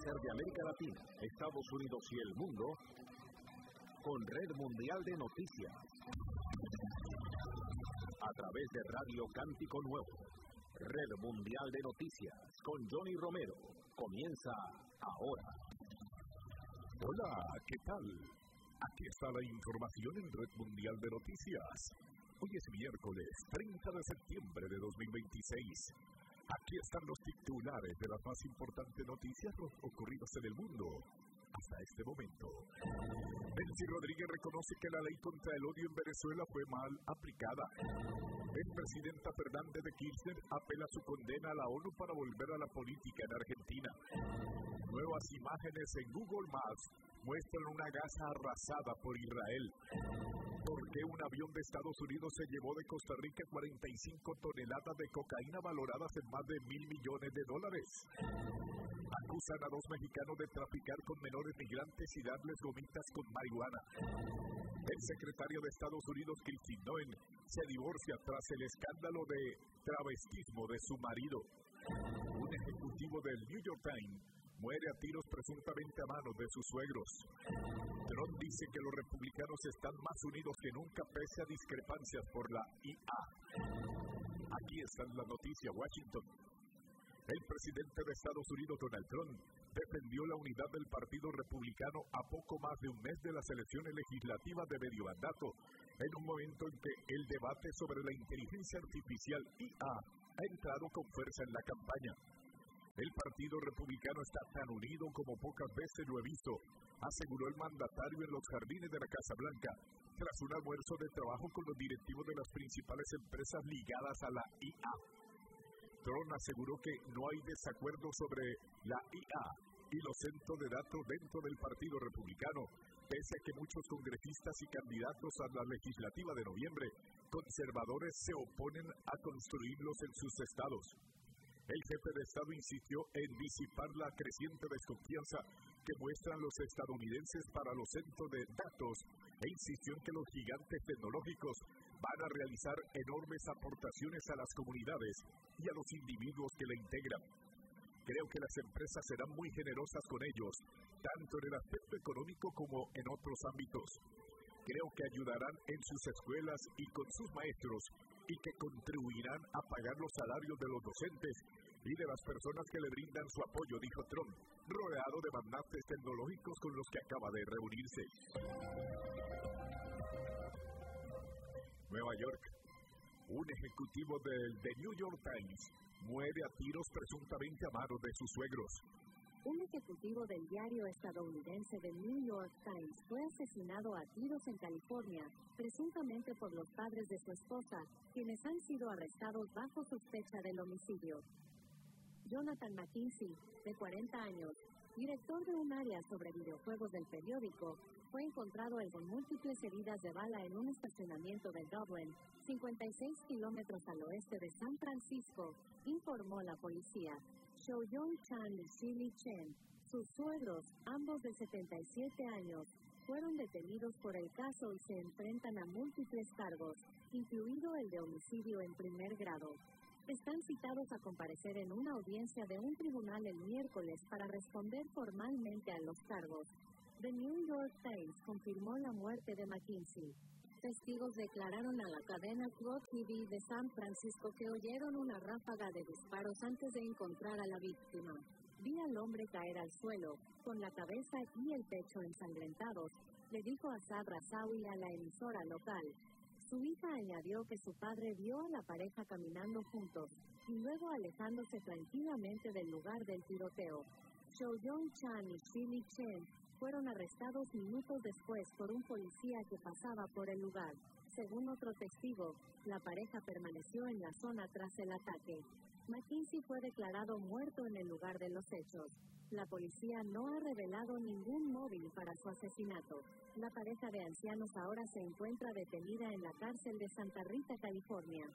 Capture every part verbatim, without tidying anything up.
láser de América Latina, Estados Unidos y el mundo, con Red Mundial de Noticias. A través de Radio Cántico Nuevo, Red Mundial de Noticias, con Johnny Romero, comienza ahora. Hola, ¿qué tal? Aquí está la información en Red Mundial de Noticias. Hoy es miércoles treinta de septiembre de dos mil veintiséis. Aquí están los titulares de las más importantes noticias ocurridas en el mundo hasta este momento. Delcy Rodríguez reconoce que la ley contra el odio en Venezuela fue mal aplicada. Expresidenta Fernández de Kirchner apela su condena a la ONU para volver a la política en Argentina. Nuevas imágenes en Google Maps muestran una Gaza arrasada por Israel. ¿Por qué un avión de Estados Unidos se llevó de Costa Rica cuarenta y cinco toneladas de cocaína valoradas en más de mil millones de dólares? Acusan a dos mexicanos de traficar con menores migrantes y darles gomitas con marihuana. El secretario de Estados Unidos, Kristi Noem, se divorcia tras el escándalo de travestismo de su marido. Un ejecutivo del New York Times muere a tiros presuntamente a manos de sus suegros. Trump dice que los republicanos están más unidos que nunca pese a discrepancias por la I A. Aquí están las noticias, Washington. El presidente de Estados Unidos, Donald Trump, defendió la unidad del Partido Republicano a poco más de un mes de las elecciones legislativas de medio mandato, en un momento en que el debate sobre la inteligencia artificial I A ha entrado con fuerza en la campaña. El Partido Republicano está tan unido como pocas veces lo he visto, aseguró el mandatario en los jardines de la Casa Blanca, tras un almuerzo de trabajo con los directivos de las principales empresas ligadas a la I A. Trump aseguró que no hay desacuerdo sobre la I A y los centros de datos dentro del Partido Republicano, pese a que muchos congresistas y candidatos a la legislativa de noviembre conservadores se oponen a construirlos en sus estados. El jefe de Estado insistió en disipar la creciente desconfianza que muestran los estadounidenses para los centros de datos e insistió en que los gigantes tecnológicos van a realizar enormes aportaciones a las comunidades y a los individuos que la integran. Creo que las empresas serán muy generosas con ellos, tanto en el aspecto económico como en otros ámbitos. Creo que ayudarán en sus escuelas y con sus maestros y que contribuirán a pagar los salarios de los docentes y de las personas que le brindan su apoyo, dijo Trump, rodeado de magnates tecnológicos con los que acaba de reunirse. Nueva York. Un ejecutivo del The New York Times muere a tiros presuntamente a manos de sus suegros. Un ejecutivo del diario estadounidense The New York Times fue asesinado a tiros en California, presuntamente por los padres de su esposa, quienes han sido arrestados bajo sospecha del homicidio. Jonathan McKinsey, de cuarenta años, director de un área sobre videojuegos del periódico, fue encontrado con múltiples heridas de bala en un estacionamiento de Dublin, cincuenta y seis kilómetros al oeste de San Francisco, informó la policía. Shoyong Chan y Shili Chen, sus suegros, ambos de setenta y siete años, fueron detenidos por el caso y se enfrentan a múltiples cargos, incluido el de homicidio en primer grado. Están citados a comparecer en una audiencia de un tribunal el miércoles para responder formalmente a los cargos. The New York Times confirmó la muerte de McKinsey. Testigos declararon a la cadena Cloud T V de San Francisco que oyeron una ráfaga de disparos antes de encontrar a la víctima. Vi al hombre caer al suelo, con la cabeza y el pecho ensangrentados, le dijo Asad Razawi a la emisora local. Su hija añadió que su padre vio a la pareja caminando juntos, y luego alejándose tranquilamente del lugar del tiroteo. Shoyong Chan y Shili Chen fueron arrestados minutos después por un policía que pasaba por el lugar. Según otro testigo, la pareja permaneció en la zona tras el ataque. McKinsey fue declarado muerto en el lugar de los hechos. La policía no ha revelado ningún móvil para su asesinato. La pareja de ancianos ahora se encuentra detenida en la cárcel de Santa Rita, California.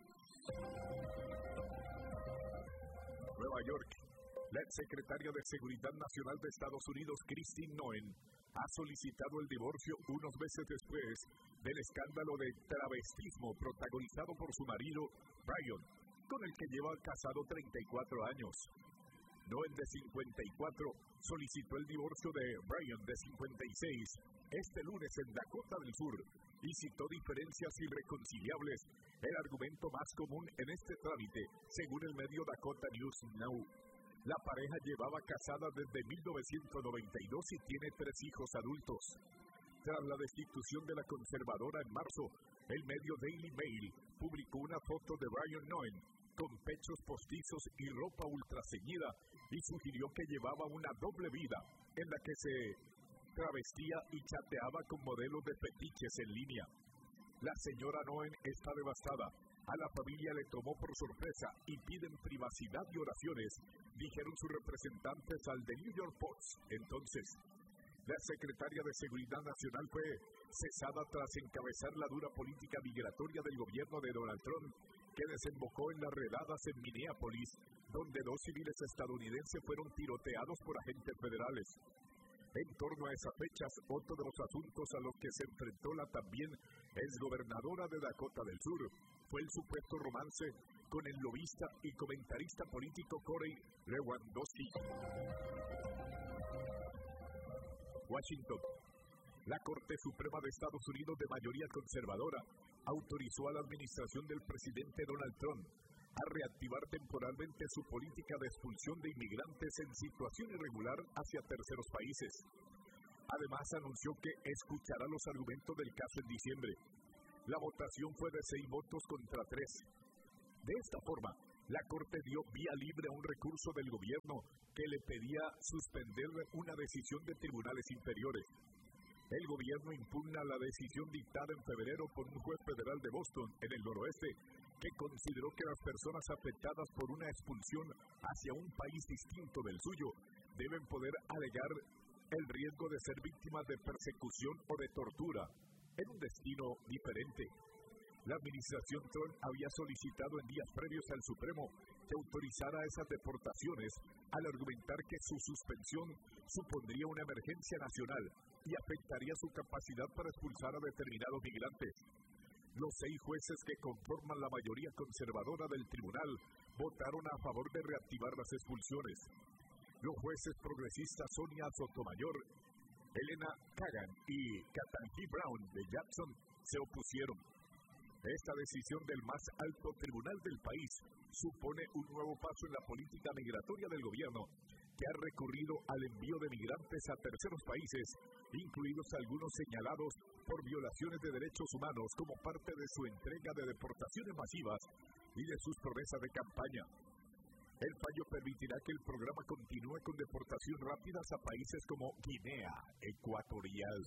Nueva York. La exsecretaria de Seguridad Nacional de Estados Unidos, Kristi Noem, ha solicitado el divorcio unos meses después del escándalo de travestismo protagonizado por su marido, Brian, con el que lleva casado treinta y cuatro años. Noen, de cincuenta y cuatro, solicitó el divorcio de Brian, de cincuenta y seis, este lunes en Dakota del Sur, y citó diferencias irreconciliables, el argumento más común en este trámite, según el medio Dakota News Now. La pareja llevaba casada desde mil novecientos noventa y dos y tiene tres hijos adultos. Tras la destitución de la conservadora en marzo, el medio Daily Mail publicó una foto de Brian Noen con pechos postizos y ropa ultraceñida y sugirió que llevaba una doble vida en la que se travestía y chateaba con modelos de fetiches en línea. La señora Noen está devastada. A la familia le tomó por sorpresa y piden privacidad y oraciones, dijeron sus representantes al The New York Post. Entonces, la secretaria de Seguridad Nacional fue cesada tras encabezar la dura política migratoria del gobierno de Donald Trump, que desembocó en las redadas en Minneapolis, donde dos civiles estadounidenses fueron tiroteados por agentes federales. En torno a esas fechas, otro de los asuntos a los que se enfrentó la también exgobernadora de Dakota del Sur fue el supuesto romance con el lobista y comentarista político Corey Lewandowski. Washington. La Corte Suprema de Estados Unidos, de mayoría conservadora, autorizó a la administración del presidente Donald Trump a reactivar temporalmente su política de expulsión de inmigrantes en situación irregular hacia terceros países. Además, anunció que escuchará los argumentos del caso en diciembre. La votación fue de seis votos contra tres. De esta forma, la Corte dio vía libre a un recurso del gobierno que le pedía suspender una decisión de tribunales inferiores. El gobierno impugna la decisión dictada en febrero por un juez federal de Boston, en el noroeste, que consideró que las personas afectadas por una expulsión hacia un país distinto del suyo deben poder alegar el riesgo de ser víctimas de persecución o de tortura en un destino diferente. La administración Trump había solicitado en días previos al Supremo que autorizara esas deportaciones al argumentar que su suspensión supondría una emergencia nacional y afectaría su capacidad para expulsar a determinados migrantes. Los seis jueces que conforman la mayoría conservadora del tribunal votaron a favor de reactivar las expulsiones. Los jueces progresistas Sonia Sotomayor, Elena Kagan y Ketanji Brown de Jackson se opusieron. Esta decisión del más alto tribunal del país supone un nuevo paso en la política migratoria del gobierno, que ha recurrido al envío de migrantes a terceros países, incluidos algunos señalados por violaciones de derechos humanos como parte de su entrega de deportaciones masivas y de sus promesas de campaña. El fallo permitirá que el programa continúe con deportación rápidas a países como Guinea Ecuatorial.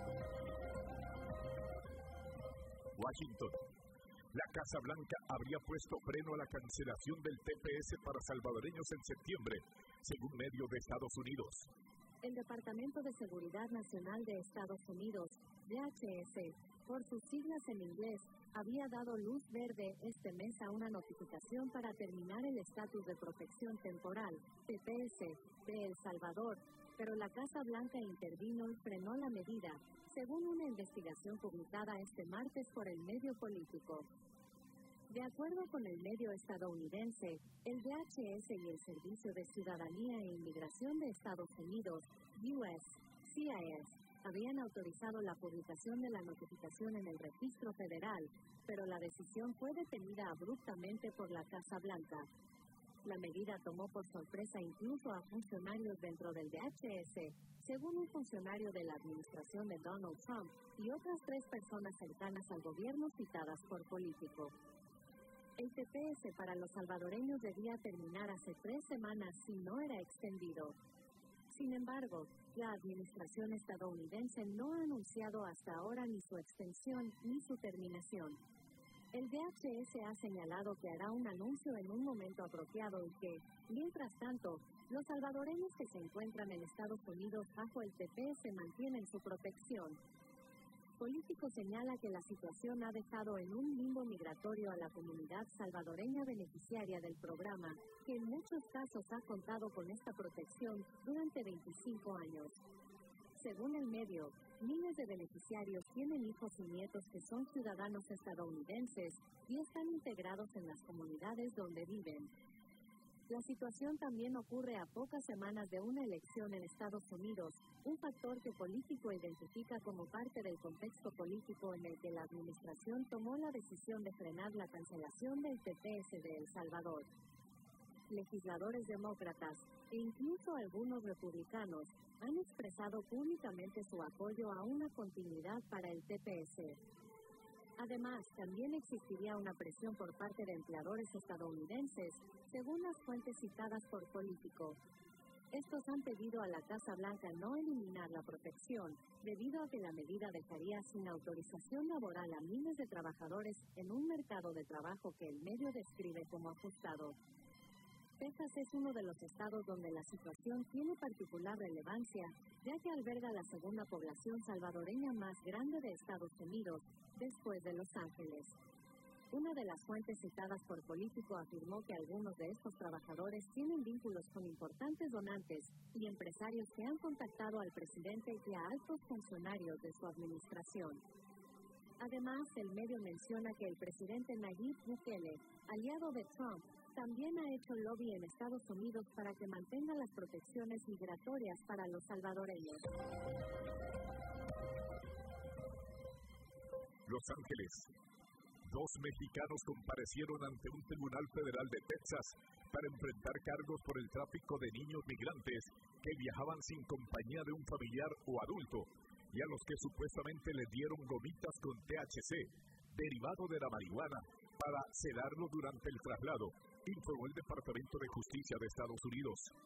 Washington. La Casa Blanca habría puesto freno a la cancelación del T P S para salvadoreños en septiembre, según medios de Estados Unidos. El Departamento de Seguridad Nacional de Estados Unidos, D H S, por sus siglas en inglés, había dado luz verde este mes a una notificación para terminar el estatus de protección temporal, T P S, de El Salvador, pero la Casa Blanca intervino y frenó la medida, según una investigación publicada este martes por el medio político. De acuerdo con el medio estadounidense, el D H S y el Servicio de Ciudadanía e Inmigración de Estados Unidos, U S C I S, habían autorizado la publicación de la notificación en el registro federal, pero la decisión fue detenida abruptamente por la Casa Blanca. La medida tomó por sorpresa incluso a funcionarios dentro del D H S, según un funcionario de la administración de Donald Trump y otras tres personas cercanas al gobierno citadas por Político. El T P S para los salvadoreños debía terminar hace tres semanas si no era extendido. Sin embargo, la administración estadounidense no ha anunciado hasta ahora ni su extensión ni su terminación. El D H S ha señalado que hará un anuncio en un momento apropiado y que, mientras tanto, los salvadoreños que se encuentran en Estados Unidos bajo el T P S mantienen su protección. Político señala que la situación ha dejado en un limbo migratorio a la comunidad salvadoreña beneficiaria del programa, que en muchos casos ha contado con esta protección durante veinticinco años. Según el medio, miles de beneficiarios tienen hijos y nietos que son ciudadanos estadounidenses y están integrados en las comunidades donde viven. La situación también ocurre a pocas semanas de una elección en Estados Unidos, un factor que Político identifica como parte del contexto político en el que la administración tomó la decisión de frenar la cancelación del T P S de El Salvador. Legisladores demócratas, e incluso algunos republicanos, han expresado públicamente su apoyo a una continuidad para el T P S. Además, también existiría una presión por parte de empleadores estadounidenses, según las fuentes citadas por Político. Estos han pedido a la Casa Blanca no eliminar la protección, debido a que la medida dejaría sin autorización laboral a miles de trabajadores en un mercado de trabajo que el medio describe como ajustado. Texas es uno de los estados donde la situación tiene particular relevancia, ya que alberga la segunda población salvadoreña más grande de Estados Unidos, después de Los Ángeles. Una de las fuentes citadas por Político afirmó que algunos de estos trabajadores tienen vínculos con importantes donantes y empresarios que han contactado al presidente y a altos funcionarios de su administración. Además, el medio menciona que el presidente Nayib Bukele, aliado de Trump, también ha hecho lobby en Estados Unidos para que mantenga las protecciones migratorias para los salvadoreños. Los Ángeles. Dos mexicanos comparecieron ante un tribunal federal de Texas para enfrentar cargos por el tráfico de niños migrantes que viajaban sin compañía de un familiar o adulto y a los que supuestamente les dieron gomitas con T H C, derivado de la marihuana, para sedarlo durante el traslado, informó el Departamento de Justicia de Estados Unidos.